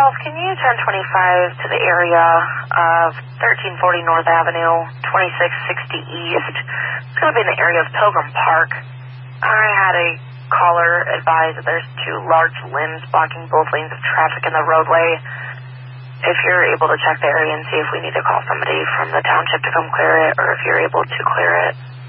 Charles, can you 1025 to the area of 1340 North Avenue, 2660 East? It's going to be in the area of Pilgrim Park. I had a caller advise that there's two large limbs blocking both lanes of traffic in the roadway. If you're able to check the area and see if we need to call somebody from the township to come clear it, or if you're able to clear it.